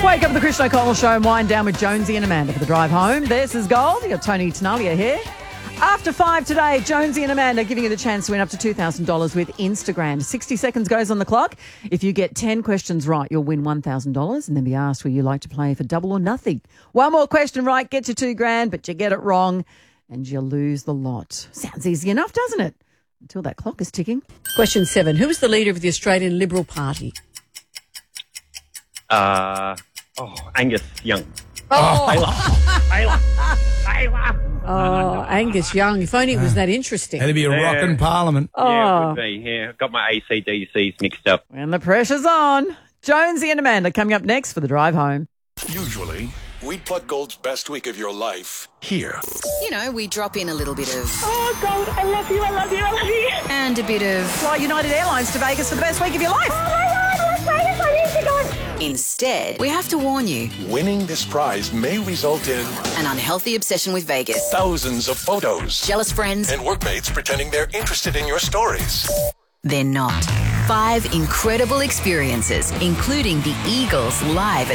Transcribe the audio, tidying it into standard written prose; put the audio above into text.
Wake up with the Christian O'Connell Show and wind down with Jonesy and Amanda for the drive home. This is Gold. You've got Tony Tenalia here. After 5 today, Jonesy and Amanda giving you the chance to win up to $2,000 with Instagram. 60 seconds goes on the clock. If you get 10 questions right, you'll win $1,000 and then be asked will you like to play for double or nothing. One more question right gets you $2,000, but you get it wrong and you lose the lot. Sounds easy enough, doesn't it? Until that clock is ticking. Question 7. Who is the leader of the Australian Liberal Party? Angus Young. Oh, Angus Young. If only it was that interesting. That'd be a rockin' parliament. Yeah, it would be. Yeah, got my ACDCs mixed up. And the pressure's on. Jonesy and Amanda coming up next for the drive home. Usually, we'd plug Gold's best week of your life here. You know, we drop in a little bit of... Oh, Gold, I love you, I love you, I love you. And a bit of... Fly United Airlines to Vegas for the best week of your life. Oh, my God, Las Vegas, I need to go. Instead, we have to warn you, Winning this prize may result in an unhealthy obsession with Vegas, thousands of photos jealous friends, and workmates pretending they're interested in your stories. they're not. 5 incredible experiences, including the Eagles live at